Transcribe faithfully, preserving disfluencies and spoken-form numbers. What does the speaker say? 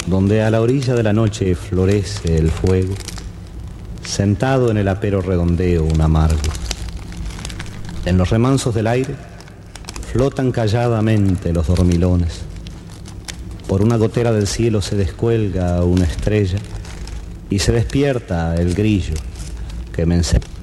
donde a la orilla de la noche florece el fuego, sentado en el apero redondeo un amargo. En los remansos del aire flotan calladamente los dormilones. Por una gotera del cielo se descuelga una estrella y se despierta el grillo que me enseña.